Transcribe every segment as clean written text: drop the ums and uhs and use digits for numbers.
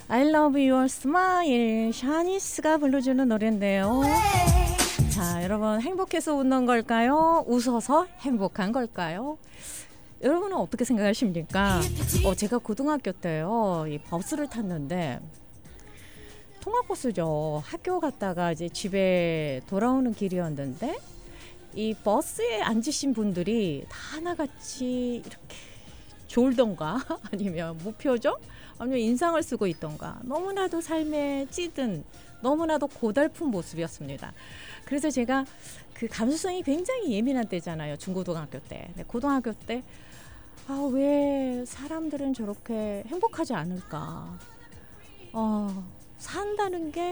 I love your smile. 샤니스가 불러주는 노래인데요. 자, 여러분 행복해서 웃는 걸까요? 웃어서 행복한 걸까요? 여러분은 어떻게 생각하십니까? 제가 고등학교 때요, 이 버스를 탔는데 통학버스죠. 학교 갔다가 이제 집에 돌아오는 길이었는데 이 버스에 앉으신 분들이 다 하나같이 이렇게 졸던가 아니면 무표정 아니면 인상을 쓰고 있던가 너무나도 삶에 찌든 너무나도 고달픈 모습이었습니다. 그래서 제가 그 감수성이 굉장히 예민한 때잖아요. 중고등학교 때. 고등학교 때 왜 사람들은 저렇게 행복하지 않을까? 산다는 게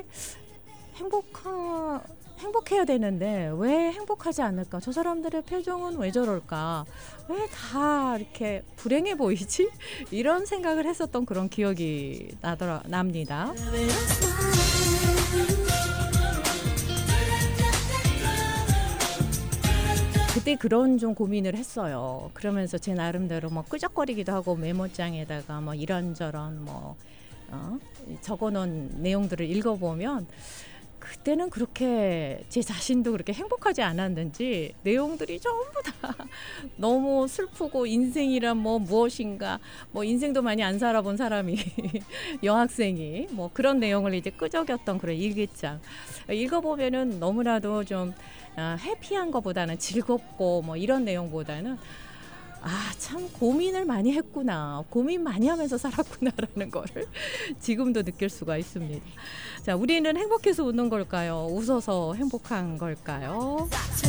행복해야 되는데 왜 행복하지 않을까? 저 사람들의 표정은 왜 저럴까? 왜 다 이렇게 불행해 보이지? 이런 생각을 했었던 그런 기억이 납니다. 그때 그런 좀 고민을 했어요. 그러면서 제 나름대로 뭐 끄적거리기도 하고 메모장에다가 뭐 이런저런 적어놓은 내용들을 읽어보면 그때는 그렇게 제 자신도 그렇게 행복하지 않았는지 내용들이 전부 다 너무 슬프고 인생이란 무엇인가 인생도 많이 안 살아본 사람이 여학생이 그런 내용을 이제 끄적였던 그런 일기장 읽어보면은 너무나도 좀 해피한 것보다는 즐겁고 이런 내용보다는 참 고민을 많이 했구나. 고민 많이 하면서 살았구나라는 거를 지금도 느낄 수가 있습니다. 자, 우리는 행복해서 웃는 걸까요? 웃어서 행복한 걸까요?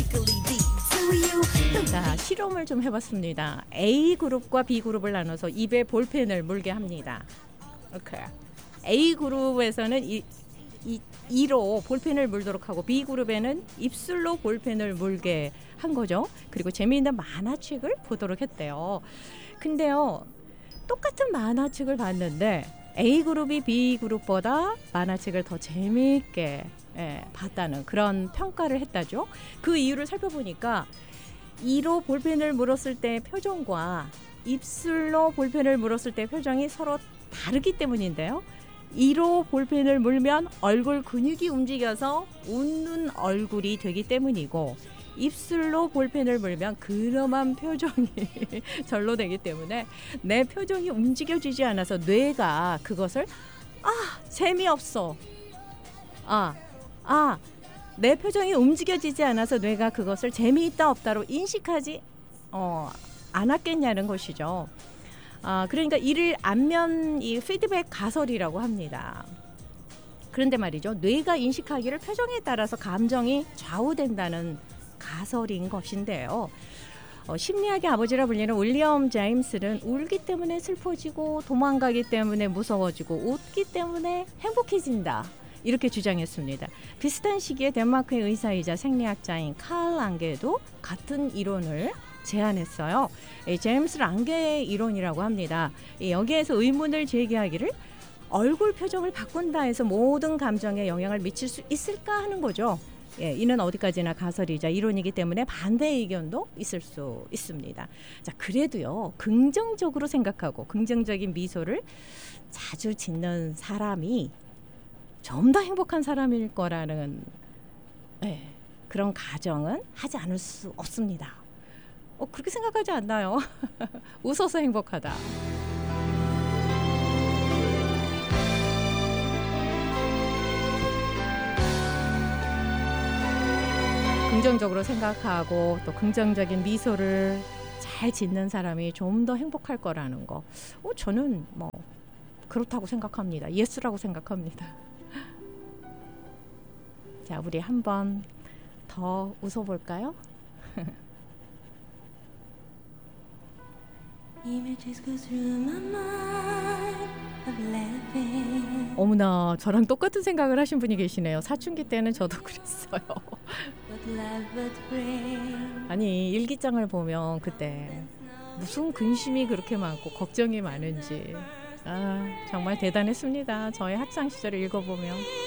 자, 실험을 좀 해봤습니다. A그룹과 B그룹을 나눠서 입에 볼펜을 물게 합니다. 오케이. A그룹에서는 이로 볼펜을 물도록 하고 B그룹에는 입술로 볼펜을 물게 한 거죠. 그리고 재미있는 만화책을 보도록 했대요. 근데요, 똑같은 만화책을 봤는데 A그룹이 B그룹보다 만화책을 더 재미있게 봤다는 그런 평가를 했다죠. 그 이유를 살펴보니까 이로 볼펜을 물었을 때 표정과 입술로 볼펜을 물었을 때 표정이 서로 다르기 때문인데요. 이로 볼펜을 물면 얼굴 근육이 움직여서 웃는 얼굴이 되기 때문이고 입술로 볼펜을 물면 근엄한 표정이 절로 되기 때문에 내 표정이 움직여지지 않아서 뇌가 그것을 재미없어 내 표정이 움직여지지 않아서 뇌가 그것을 재미있다 없다로 인식하지 않았겠냐는 것이죠. 그러니까 이를 안면 이 피드백 가설이라고 합니다. 그런데 말이죠. 뇌가 인식하기를 표정에 따라서 감정이 좌우된다는 가설인 것인데요. 심리학의 아버지라 불리는 윌리엄 제임스는 울기 때문에 슬퍼지고 도망가기 때문에 무서워지고 웃기 때문에 행복해진다. 이렇게 주장했습니다. 비슷한 시기에 덴마크의 의사이자 생리학자인 칼 랑게도 같은 이론을 제안했어요. 제임스 랑게의 이론이라고 합니다. 여기에서 의문을 제기하기를 얼굴 표정을 바꾼다 해서 모든 감정에 영향을 미칠 수 있을까 하는 거죠. 이는 어디까지나 가설이자 이론이기 때문에 반대 의견도 있을 수 있습니다. 자, 그래도요, 긍정적으로 생각하고 긍정적인 미소를 자주 짓는 사람이 좀 더 행복한 사람일 거라는 그런 가정은 하지 않을 수 없습니다. 그렇게 생각하지 않나요? 웃어서 행복하다. 긍정적으로 생각하고 또 긍정적인 미소를 잘 짓는 사람이 좀 더 행복할 거라는 거. 저는 그렇다고 생각합니다. 예스라고 생각합니다. 자, 우리 한번 더 웃어볼까요? 어머나, 저랑 똑같은 생각을 하신 분이 계시네요. 사춘기 때는 저도 그랬어요. 아니, 일기장을 보면 그때 무슨 근심이 그렇게 많고 걱정이 많은지 정말 대단했습니다. 저의 학창 시절을 읽어보면.